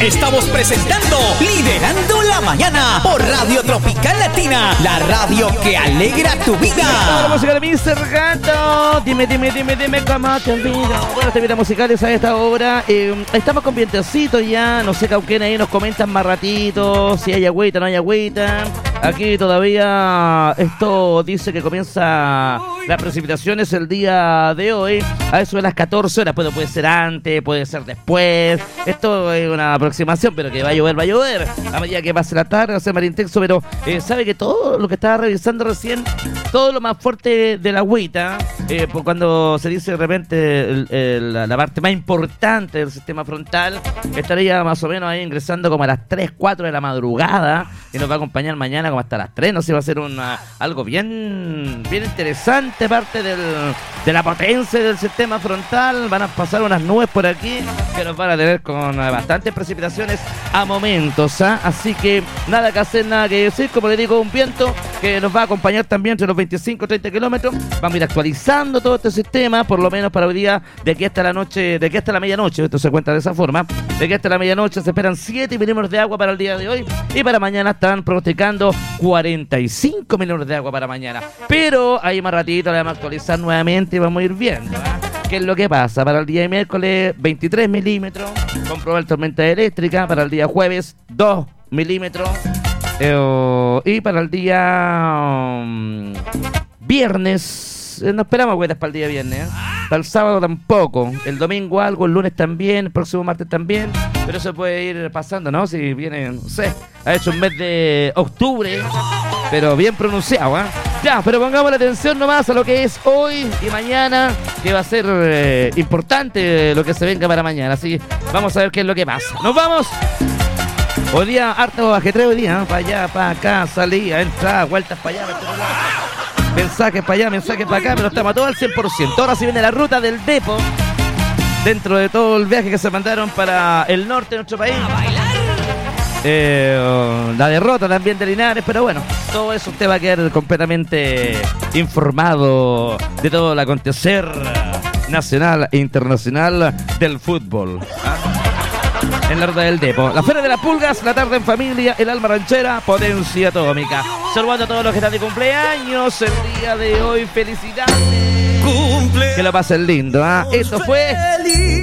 Estamos presentando Liderando la Mañana por Radio Tropical Latina, la radio que alegra tu vida. La música de Mr. Gato. Dime cómo te olvido. Bueno, temas musicales a esta hora. Estamos con vientecito ya. No sé, Cauquén ahí nos comentan más ratitos. Si hay agüita, no hay agüita. Aquí todavía esto dice que comienza las precipitaciones el día de hoy. A eso de las 14 horas. Puede ser antes, puede ser después. Esto es una aproximación, pero que va a llover. A medida que pase la tarde va a ser más intenso, pero sabe que todo lo que estaba revisando recién, todo lo más fuerte de la agüita, por cuando se dice de repente la parte más importante del sistema frontal, estaría más o menos ahí ingresando como a las 3, 4 de la madrugada y nos va a acompañar mañana como hasta las 3, no sé, va a ser algo bien interesante, parte de la potencia del sistema frontal. Van a pasar unas nubes por aquí que nos van a tener con bastantes precipitaciones a momentos, ¿ah? Así que nada que hacer, nada que decir. Como le digo, un viento que nos va a acompañar también entre los 25 y 30 kilómetros. Vamos a ir actualizando todo este sistema, por lo menos para hoy día, de aquí hasta la noche, de aquí hasta la medianoche. Esto se cuenta de esa forma. De aquí hasta la medianoche se esperan 7 milímetros de agua para el día de hoy, y para mañana están pronosticando 45 milímetros de agua para mañana. Pero ahí más ratito le vamos a actualizar nuevamente y vamos a ir viendo, ¿eh? ¿Qué es lo que pasa? Para el día de miércoles, 23 milímetros, con probable tormenta eléctrica. Para el día jueves, 2 milímetros. Y para el día viernes, no esperamos agüetas para el día viernes, ¿eh? Para el sábado tampoco. El domingo algo, el lunes también, el próximo martes también. Pero se puede ir pasando, ¿no? Si viene, no sé, ha hecho un mes de octubre, pero bien pronunciado, ¿eh? Ya, pero pongamos la atención nomás a lo que es hoy y mañana, que va a ser importante lo que se venga para mañana. Así que vamos a ver qué es lo que pasa. ¡Nos vamos! Hoy día, harto ajetreo hoy día, ¿eh? Para allá, para acá, salida, entrada, vueltas para allá, mensajes para allá, mensajes para acá, pero estamos todos al 100%. Ahora sí viene la ruta del Depo, dentro de todo el viaje que se mandaron para el norte de nuestro país. La derrota también de Linares, pero bueno, todo eso usted va a quedar completamente informado de todo el acontecer nacional e internacional del fútbol, ¿ah? En la ruta del Depo, la Feria de las Pulgas, la tarde en familia, el alma ranchera, potencia atómica. Saludando a todos los que están de cumpleaños el día de hoy, felicidades. Que lo pasen lindo, ¿ah? Esto fue